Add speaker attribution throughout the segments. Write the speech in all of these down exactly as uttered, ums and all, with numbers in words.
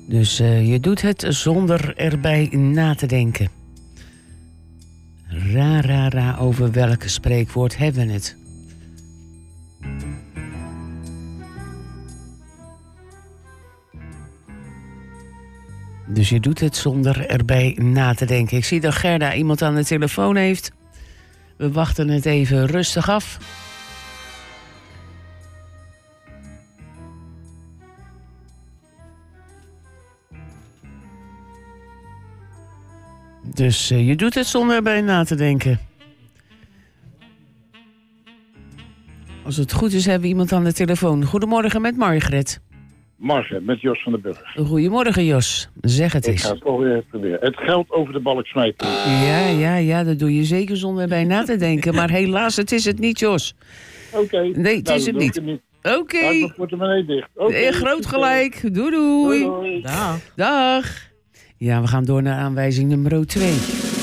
Speaker 1: Dus uh, je doet het zonder erbij na te denken. Ra, ra, ra, over welk spreekwoord hebben we het? Dus je doet het zonder erbij na te denken. Ik zie dat Gerda iemand aan de telefoon heeft. We wachten het even rustig af. Dus uh, je doet het zonder erbij na te denken. Als het goed is, hebben we iemand aan de telefoon. Goedemorgen met Margret.
Speaker 2: Morgen, met Jos van den Burg.
Speaker 1: Goedemorgen Jos, zeg het eens.
Speaker 2: Ik ga het alweer proberen. Het geld over de balk smijten.
Speaker 1: Ja, ja, ja, dat doe je zeker zonder erbij na te denken. Maar helaas, het is het niet, Jos.
Speaker 2: Oké. Okay.
Speaker 1: Nee, het
Speaker 2: nou,
Speaker 1: is het niet.
Speaker 2: niet.
Speaker 1: Oké. Okay.
Speaker 2: Maak portemonnee dicht. Okay.
Speaker 1: Groot gelijk. Doei, doei.
Speaker 2: Doei, doei.
Speaker 1: Dag. Dag. Ja, we gaan door naar aanwijzing nummer twee.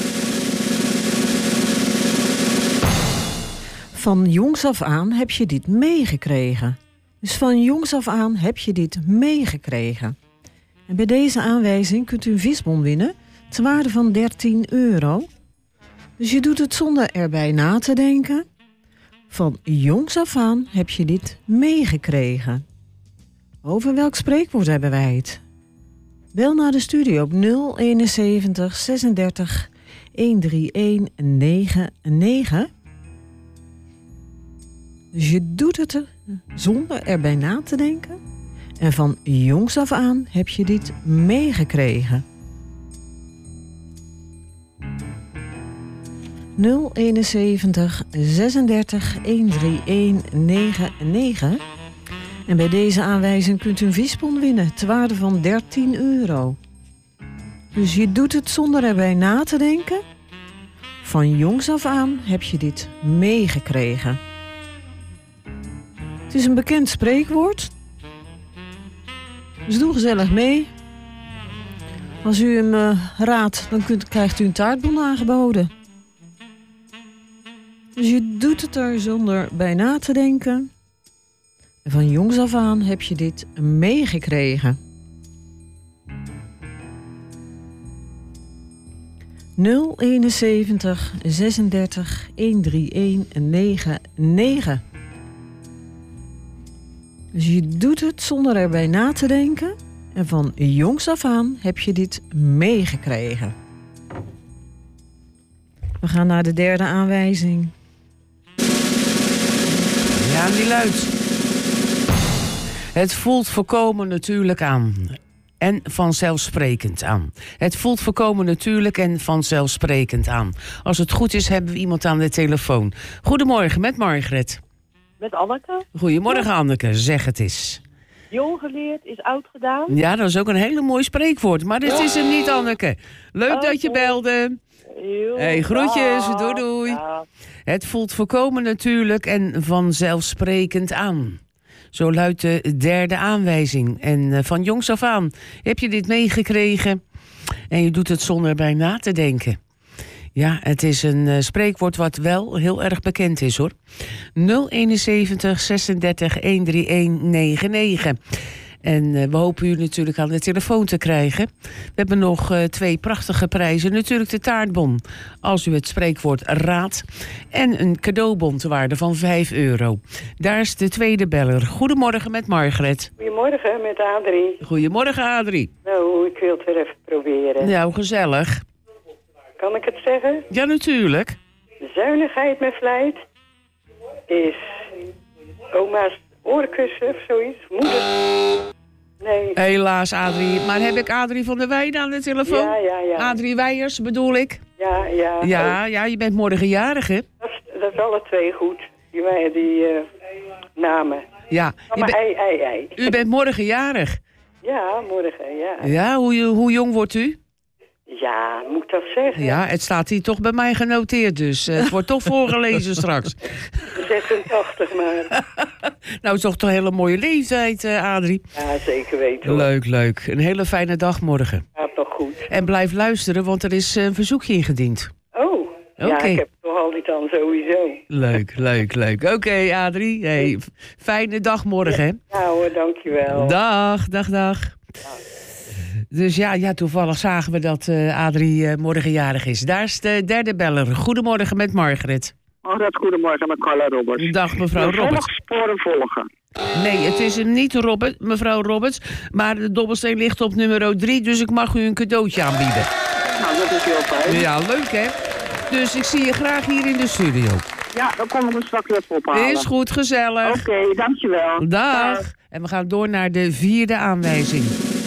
Speaker 3: Van jongs af aan heb je dit meegekregen. Dus van jongs af aan heb je dit meegekregen. En bij deze aanwijzing kunt u een visbon winnen ter waarde van dertien euro. Dus je doet het zonder erbij na te denken. Van jongs af aan heb je dit meegekregen. Over welk spreekwoord hebben wij het? Bel naar de studio op nul eenenzeventig zesendertig honderdeenendertig negenennegentig. Dus je doet het er zonder erbij na te denken. En van jongs af aan heb je dit meegekregen. nul eenenzeventig zesendertig honderdeenendertig negenennegentig. En bij deze aanwijzing kunt u een visbon winnen ter waarde van dertien euro. Dus je doet het zonder erbij na te denken. Van jongs af aan heb je dit meegekregen. Het is een bekend spreekwoord. Dus doe gezellig mee. Als u hem uh, raadt, dan kunt, krijgt u een taartbon aangeboden. Dus je doet het er zonder bij na te denken. En van jongs af aan heb je dit meegekregen. nul eenenzeventig zesendertig honderdeenendertig negenennegentig. Dus je doet het zonder erbij na te denken. En van jongs af aan heb je dit meegekregen. We gaan naar de derde aanwijzing.
Speaker 1: Ja, die luidt. Het voelt voorkomen natuurlijk aan. En vanzelfsprekend aan. Het voelt voorkomen natuurlijk en vanzelfsprekend aan. Als het goed is, hebben we iemand aan de telefoon. Goedemorgen, met Margret.
Speaker 4: Met Anneke.
Speaker 1: Goedemorgen, Anneke. Zeg het eens.
Speaker 4: Jong geleerd is oud gedaan.
Speaker 1: Ja, dat is ook een hele mooi spreekwoord. Maar dit is hem niet, Anneke. Leuk okay. dat je belde.
Speaker 4: Heel
Speaker 1: hey, groetjes.
Speaker 4: dag.
Speaker 1: Doei, doei.
Speaker 4: Ja.
Speaker 1: Het voelt voorkomen natuurlijk en vanzelfsprekend aan. Zo luidt de derde aanwijzing. En uh, van jongs af aan heb je dit meegekregen. En je doet het zonder erbij na te denken. Ja, het is een uh, spreekwoord wat wel heel erg bekend is, hoor. nul eenenzeventig zesendertig honderdeenendertig negenennegentig. En uh, we hopen u natuurlijk aan de telefoon te krijgen. We hebben nog uh, twee prachtige prijzen. Natuurlijk de taartbon, als u het spreekwoord raadt. En een cadeaubon te waarde van vijf euro. Daar is de tweede beller. Goedemorgen met Margret.
Speaker 4: Goedemorgen met Adrie.
Speaker 1: Goedemorgen, Adrie.
Speaker 4: Nou, ik wil het weer even proberen.
Speaker 1: Nou, gezellig.
Speaker 4: Kan ik het zeggen?
Speaker 1: Ja, natuurlijk.
Speaker 4: Zuinigheid met vlijt is oma's oorkussen of zoiets. Moeder. Nee.
Speaker 1: Helaas, Adrie. Maar heb ik Adrie van der Weijden aan de telefoon?
Speaker 4: Ja, ja, ja.
Speaker 1: Adrie Weijers bedoel ik?
Speaker 4: Ja, ja.
Speaker 1: Ja, ja, je bent morgen jarig, hè?
Speaker 4: Dat is, dat is alle twee goed. Die, die uh, namen.
Speaker 1: Ja.
Speaker 4: Maar
Speaker 1: ben...
Speaker 4: ei, ei, ei.
Speaker 1: U bent morgen jarig?
Speaker 4: Ja, morgen, ja.
Speaker 1: Ja, hoe, hoe jong wordt u?
Speaker 4: Ja, moet ik dat zeggen?
Speaker 1: Ja, het staat hier toch bij mij genoteerd, dus uh, het wordt toch voorgelezen straks.
Speaker 4: zesentachtig maar.
Speaker 1: Nou, is toch toch een hele mooie leeftijd, uh, Adrie?
Speaker 4: Ja, zeker weten hoor.
Speaker 1: Leuk, leuk. Een hele fijne dag morgen.
Speaker 4: Ja, toch goed.
Speaker 1: En blijf luisteren, want er is een verzoekje ingediend.
Speaker 4: Oh, okay. Ja, ik heb het toch al niet aan sowieso.
Speaker 1: Leuk, leuk, leuk. Oké, okay, Adrie. Hey, fijne dag morgen, hè?
Speaker 4: Ja, ja hoor, dankjewel.
Speaker 1: Dag, dag, dag. dag. Dus ja, ja, toevallig zagen we dat uh, Adrie uh, morgen jarig is. Daar is de derde beller. Goedemorgen met Margaret.
Speaker 5: Oh, dat goedemorgen met Carla Roberts.
Speaker 1: Dag mevrouw
Speaker 5: de
Speaker 1: Roberts.
Speaker 5: Volgsporen volgen.
Speaker 1: Nee, het is hem niet, Robert, mevrouw Roberts. Maar de dobbelsteen ligt op nummer drie, dus ik mag u een cadeautje aanbieden.
Speaker 5: Nou, dat is heel fijn.
Speaker 1: Ja, leuk hè? Dus ik zie je graag hier in de studio.
Speaker 5: Ja, dan kom ik hem straks even ophalen.
Speaker 1: Is goed, gezellig.
Speaker 5: Oké, okay, dankjewel.
Speaker 1: Dag.
Speaker 5: Dag.
Speaker 1: En we gaan door naar de vierde aanwijzing.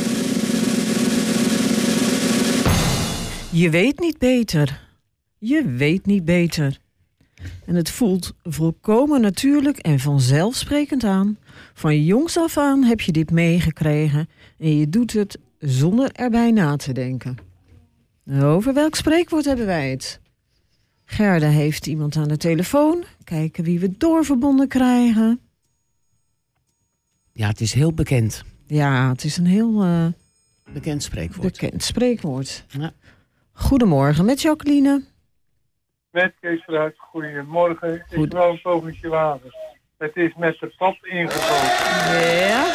Speaker 3: Je weet niet beter. Je weet niet beter. En het voelt volkomen natuurlijk en vanzelfsprekend aan. Van jongs af aan heb je dit meegekregen en je doet het zonder erbij na te denken. Over welk spreekwoord hebben wij het? Gerda heeft iemand aan de telefoon. Kijken wie we doorverbonden krijgen.
Speaker 1: Ja, het is heel bekend.
Speaker 3: Ja, het is een heel uh,
Speaker 1: bekend spreekwoord.
Speaker 3: Bekend spreekwoord.
Speaker 1: Ja.
Speaker 3: Goedemorgen met Jacqueline.
Speaker 6: Met Kees Verhuis, goedemorgen.
Speaker 3: Goed.
Speaker 6: Ik woon Pogensje Waver. Het is met de pap ingegoten.
Speaker 3: Ja.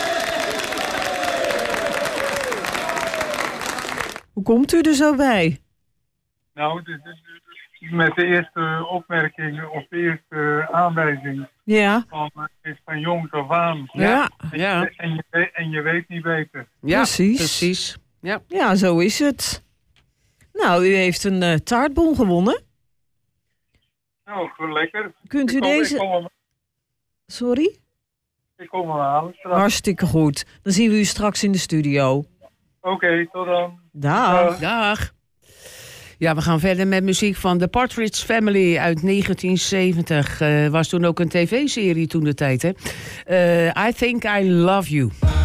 Speaker 3: Hoe komt u er zo bij?
Speaker 6: Nou, de, de, de, met de eerste opmerking of de eerste aanwijzing
Speaker 3: Ja.
Speaker 6: van het is van jongs af aan.
Speaker 3: Ja.
Speaker 6: En,
Speaker 1: Ja.
Speaker 6: je, en, je, en je weet niet beter.
Speaker 1: Ja,
Speaker 3: Precies.
Speaker 1: precies. Ja.
Speaker 3: Ja, zo is het. Nou, u heeft een uh, taartbon gewonnen.
Speaker 6: Nou, goed, lekker.
Speaker 3: Kunt u
Speaker 6: ik kom,
Speaker 3: deze...
Speaker 6: Ik kom, hem,
Speaker 3: Sorry?
Speaker 6: ik kom hem halen straks.
Speaker 3: Hartstikke goed. Dan zien we u straks in de studio.
Speaker 6: Oké, okay, tot dan.
Speaker 3: Dag.
Speaker 1: Dag. Ja, we gaan verder met muziek van The Partridge Family uit negentien zeventig. Uh, was toen ook een tv-serie toen de tijd, hè? Uh, I Think I Love You.